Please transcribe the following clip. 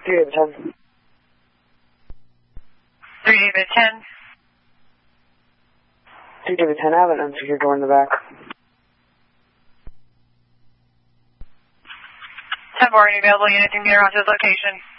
3 David 10. 3 David 10. 3 David 10, I have an unsecured door in the back. 10 boarding available units in near onto the location.